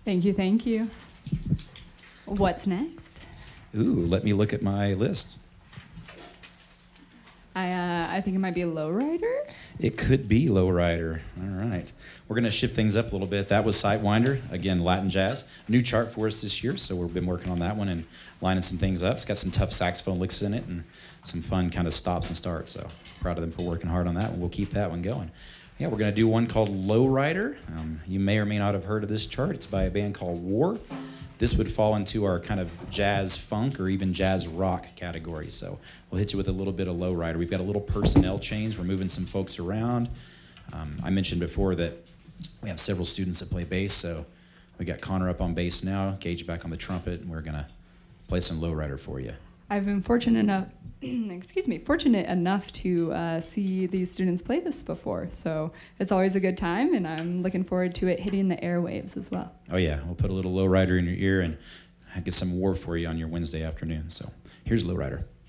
Thank you, thank you. What's next? Ooh, let me look at my list. I think it might be a lowrider. It could be lowrider. All right. We're going to shift things up a little bit. That was Sightwinder, again, Latin jazz. New chart for us this year, so we've been working on that one and lining some things up. It's got some tough saxophone licks in it and some fun kind of stops and starts, so proud of them for working hard on that one. We'll keep that one going. Yeah, we're going to do one called Lowrider. You may or may not have heard of this chart. It's by a band called War. This would fall into our kind of jazz funk or even jazz rock category. So we'll hit you with a little bit of Lowrider. We've got a little personnel change. We're moving some folks around. I mentioned before that we have several students that play bass. So we got Connor up on bass now, Gage back on the trumpet, and we're going to play some Lowrider for you. I've been fortunate enough, fortunate enough to see these students play this before. So it's always a good time, and I'm looking forward to it hitting the airwaves as well. Oh yeah, we'll put a little Lowrider in your ear and get some War for you on your Wednesday afternoon. So here's Lowrider.